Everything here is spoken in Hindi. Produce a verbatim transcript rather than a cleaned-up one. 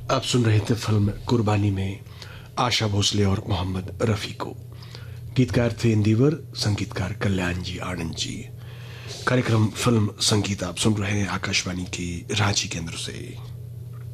आप सुन रहे थे फिल्म कुर्बानी में आशा भोसले और मोहम्मद रफी को। गीतकार थे इंदिवर, संगीतकार कल्याण जी आनंद जी। कार्यक्रम फिल्म संगीत आप सुन रहे हैं आकाशवाणी के रांची केंद्र से।